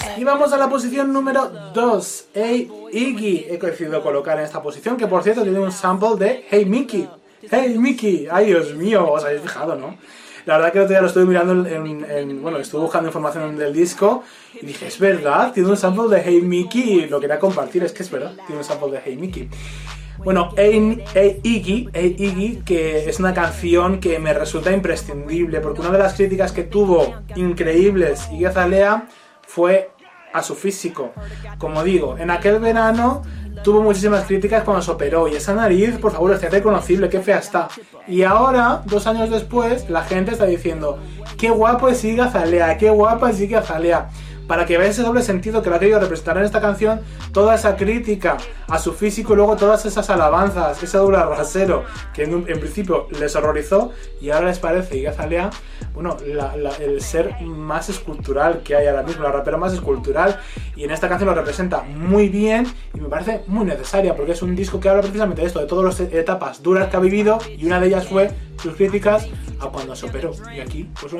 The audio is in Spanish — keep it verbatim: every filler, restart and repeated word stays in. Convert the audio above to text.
Y vamos a la posición número dos. Hey Iggy, he decidido colocar en esta posición, que por cierto tiene un sample de Hey Mickey. Hey Mickey, ay Dios mío, os habéis fijado, ¿no? La verdad que el otro día lo estuve mirando en, en, en, bueno, estuve buscando información del disco y dije, es verdad, tiene un sample de Hey Mickey y lo quería compartir, es que es verdad, tiene un sample de Hey Mickey. Bueno, Hey, hey Iggy, Hey Iggy, que es una canción que me resulta imprescindible, porque una de las críticas que tuvo increíbles Iggy Azalea fue a su físico. Como digo, en aquel verano tuvo muchísimas críticas cuando se operó, y esa nariz, por favor, es reconocible, qué fea está. Y ahora, dos años después, la gente está diciendo, qué guapo es Iggy Azalea, qué guapa es Iggy Azalea. Para que veáis ese doble sentido que lo ha querido representar en esta canción, toda esa crítica a su físico y luego todas esas alabanzas, ese doble rasero que en, un, en principio les horrorizó y ahora les parece Iggy Azalea, bueno, la, la, el ser más escultural que hay ahora mismo, la rapera más escultural, y en esta canción lo representa muy bien y me parece muy necesaria porque es un disco que habla precisamente de esto, de todas las etapas duras que ha vivido, y una de ellas fue sus críticas a cuando se operó. Y aquí, pues